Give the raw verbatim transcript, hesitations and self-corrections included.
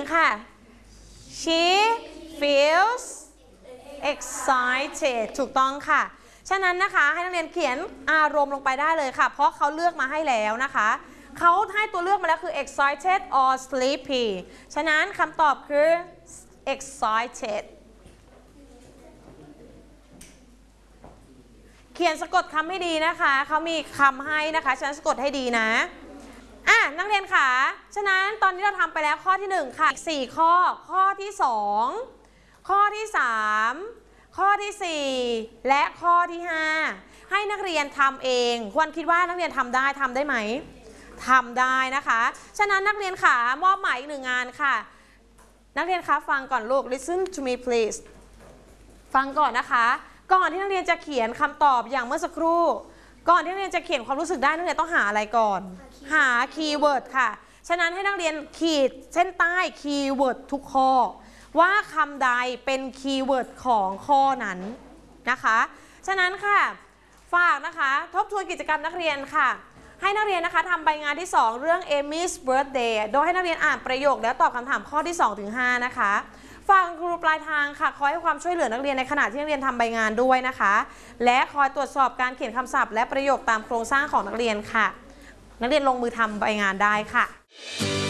ค่ะ she feels excited ถูกต้องค่ะฉะนั้นนะคะให้นักเรียนเขียนอารมณ์ลงไปได้เลยค่ะเพราะเขาเลือกมาให้แล้วนะคะเขาให้ตัวเลือกมาแล้วคือ excited or sleepy ฉะนั้นคำตอบคือ excited เขียนสะกดคำให้ดีนะคะเขามีคำให้นะคะฉะนั้นสะกดให้ดีนะอ่ะนักเรียนค่ะฉะนั้นตอนนี้เราทำไปแล้วข้อที่หนึ่งค่ะอีกสี่ข้อข้อที่สองข้อที่สามข้อที่สี่และข้อที่ห้าให้นักเรียนทำเองควรคิดว่านักเรียนทำได้ทำได้ไหมทำได้นะคะฉะนั้นนักเรียนค่ะมอบหมายอีกหนึ่งงานค่ะนักเรียนคะฟังก่อนลูก listen to me please ฟังก่อนนะคะก่อนที่นักเรียนจะเขียนคำตอบอย่างเมื่อสักครู่ก่อนที่นักเรียนจะเขียนความรู้สึกได้นักเรียนต้องหาอะไรก่อนหาคีย์เวิร์ดค่ะฉะนั้นให้นักเรียนขีดเส้นใต้คีย์เวิร์ดทุกข้อว่าคำใดเป็นคีย์เวิร์ดของข้อนั้นนะคะฉะนั้นค่ะฝากนะคะทบทวนกิจกรรมนักเรียนค่ะให้นักเรียนนะคะทำใบงานที่สองเรื่อง Amy's birthday โดยให้นักเรียนอ่านประโยคแล้วตอบคำถามข้อที่สองถึงห้านะคะฟังครูปลายทางค่ะคอยให้ความช่วยเหลือนักเรียนในขณะที่นักเรียนทำใบงานด้วยนะคะและคอยตรวจสอบการเขียนคำศัพท์และประโยคตามโครงสร้างของนักเรียนค่ะนักเรียนลงมือทำใบงานได้ค่ะ